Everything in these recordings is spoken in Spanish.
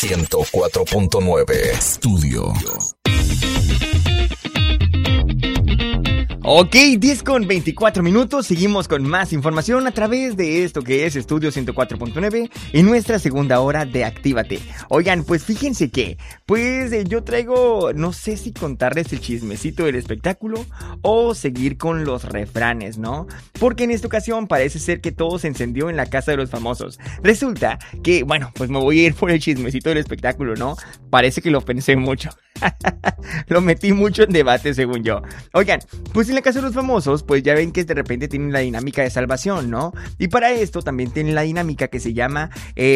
104.9 Estudio. Ok, 10:24. Seguimos con más información a través de esto que es Estudio 104.9 en nuestra segunda hora de Actívate. Oigan, pues fíjense que, yo traigo, no sé si contarles el chismecito del espectáculo o seguir con los refranes, ¿no? Porque en esta ocasión parece ser que todo se encendió en la casa de los famosos. Resulta que, pues me voy a ir por el chismecito del espectáculo, ¿no? Parece que lo pensé mucho. Lo metí mucho en debate, según yo. Oigan, pues en la casa de los famosos, pues ya ven que de repente tienen la dinámica de salvación, ¿no? Y para esto también tienen la dinámica que se llama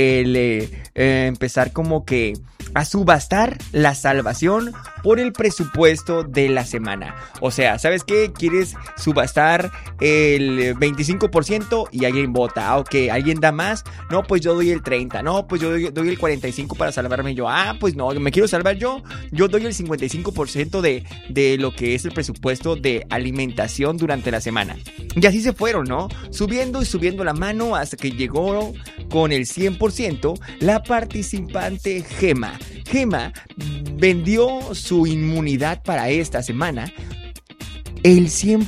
empezar como que a subastar la salvación por el presupuesto de la semana. O sea, ¿sabes qué? ¿Quieres subastar el 25% y alguien vota? Ok, ¿alguien da más? No, pues yo doy el 30%. No, pues yo doy el 45% para salvarme yo. Ah, pues no, me quiero salvar yo. Yo doy el 55% de lo que es el presupuesto de alimentación durante la semana. Y así se fueron, ¿no? Subiendo y subiendo la mano hasta que llegó con el 100% la participante Gema. Gema vendió su inmunidad para esta semana, el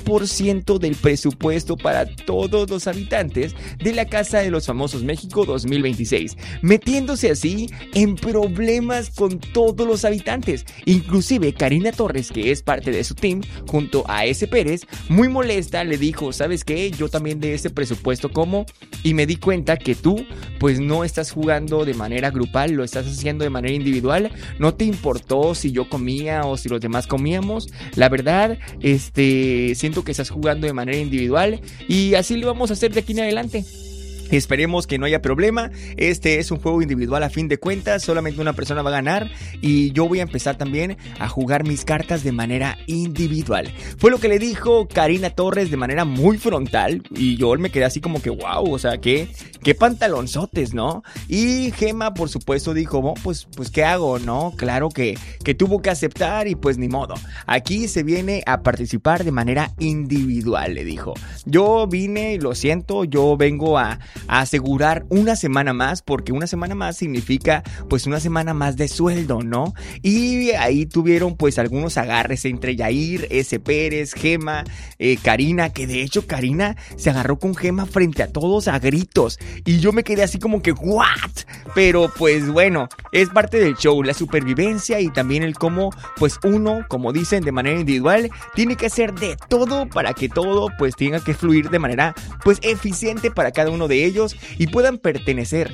100% del presupuesto para todos los habitantes de la Casa de los Famosos México 2026, metiéndose así en problemas con todos los habitantes. Inclusive Karina Torres, que es parte de su team, junto a S. Pérez, muy molesta, le dijo: ¿sabes qué? Yo también de ese presupuesto como, y me di cuenta que tú pues no estás jugando de manera grupal, lo estás haciendo de manera individual. No te importó si yo comía o si los demás comíamos. La verdad, siento que estás jugando de manera individual y así lo vamos a hacer de aquí en adelante. Esperemos que no haya problema. Este es un juego individual a fin de cuentas. Solamente una persona va a ganar. Y yo voy a empezar también a jugar mis cartas de manera individual. Fue lo que le dijo Karina Torres de manera muy frontal. Y yo me quedé así como que wow. O sea, qué pantalonzotes, ¿no? Y Gema, por supuesto, dijo: pues ¿qué hago, no? Claro que tuvo que aceptar y pues ni modo. Aquí se viene a participar de manera individual, le dijo. Yo vine, lo siento, yo vengo a asegurar una semana más, porque una semana más significa pues una semana más de sueldo, ¿no? Y ahí tuvieron pues algunos agarres entre Yair, S. Pérez, Gema, Karina, que de hecho Karina se agarró con Gema frente a todos a gritos y yo me quedé así como que ¿what? Pero pues bueno, es parte del show, la supervivencia y también el cómo pues uno, como dicen, de manera individual tiene que hacer de todo para que todo pues tenga que fluir de manera pues eficiente para cada uno de ellos y puedan pertenecer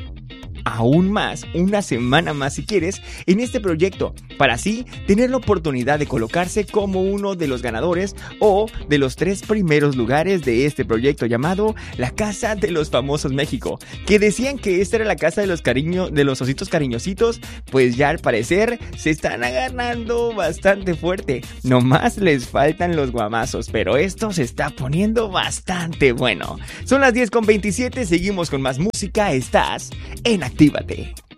aún más, una semana más si quieres, en este proyecto, para así tener la oportunidad de colocarse como uno de los ganadores o de los 3 primeros lugares de este proyecto llamado la Casa de los Famosos México, que decían que esta era la casa de los ositos cariñositos. Pues ya al parecer se están agarrando bastante fuerte, nomás les faltan los guamazos, pero esto se está poniendo bastante bueno. Son las 10:27, seguimos con más música, estás en Actívate.